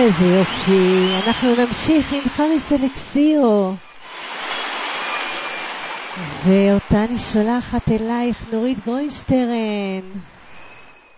איזה יופי. אנחנו נמשיך עם חריס אלקסיו. ואותה אני שולחת אלייך נורית גרוינשטרן.